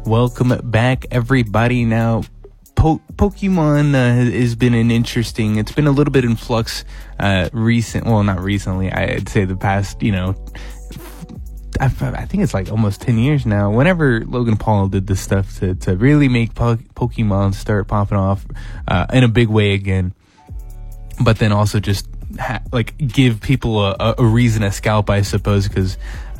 Welcome back, everybody. Now, Pokemon has been it's been a little bit in flux not recently, I'd say the past, I think it's like almost 10 years now. Whenever Logan Paul did this stuff to really make Pokemon start popping off in a big way again, but then also just give people a reason to scalp, I suppose, because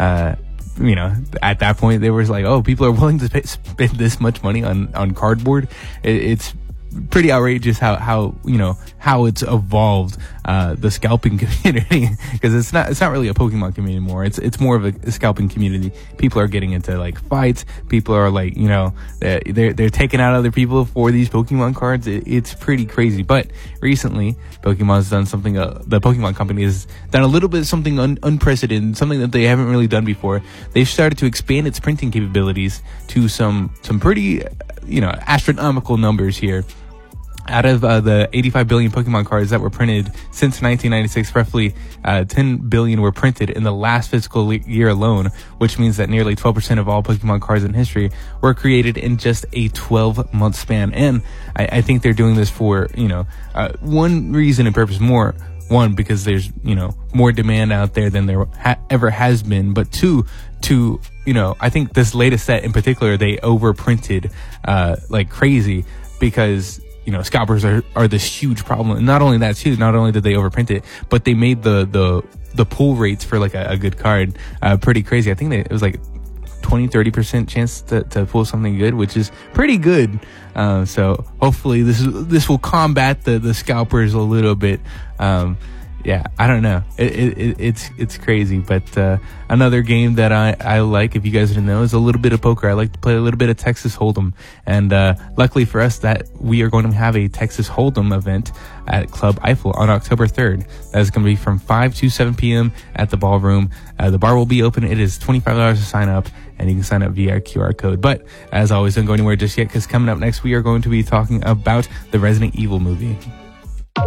at that point they were like, oh, people are willing to spend this much money on cardboard. It's pretty outrageous how it's evolved, the scalping community, because it's not really a Pokemon community anymore. It's more of a scalping community. People are getting into fights. People are they're taking out other people for these Pokemon cards. It's pretty crazy. But recently, Pokemon's done something. The Pokemon company has done a little bit of something unprecedented, something that they haven't really done before. They've started to expand its printing capabilities to some pretty astronomical numbers here. Out of the 85 billion Pokemon cards that were printed since 1996, roughly 10 billion were printed in the last fiscal year alone, which means that nearly 12% of all Pokemon cards in history were created in just a 12-month span. And I think they're doing this for, one reason and purpose more. One, because there's, more demand out there than there ever has been. But two, I think this latest set in particular, they overprinted like crazy because scalpers are this huge problem. And not only that too, not only did they overprint it, but they made the pull rates for a good card pretty crazy. I think it was 20-30% chance to pull something good, which is pretty good. So hopefully this will combat the scalpers a little bit. Yeah, I don't know. It's crazy, but another game that I like, if you guys didn't know, is a little bit of poker. I like to play a little bit of Texas Hold'em, and luckily for us, that we are going to have a Texas Hold'em event at Club Eiffel on October 3rd. That is going to be from 5 to 7 p.m. at the ballroom. The bar will be open. It is $25 to sign up, and you can sign up via QR code. But as always, don't go anywhere just yet, because coming up next, we are going to be talking about the Resident Evil movie.